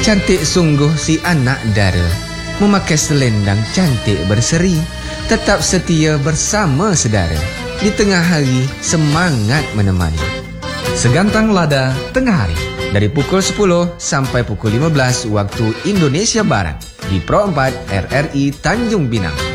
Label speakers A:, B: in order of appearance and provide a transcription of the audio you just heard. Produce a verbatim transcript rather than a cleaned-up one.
A: Cantik sungguh si anak dara, memakai selendang cantik berseri, tetap setia bersama sedara, di tengah hari semangat menemani.
B: Segantang Lada Tengah Hari,
A: Dari pukul sepuluh sampai pukul lima belas waktu Indonesia Barat, di Pro empat R R I Tanjung Pinang.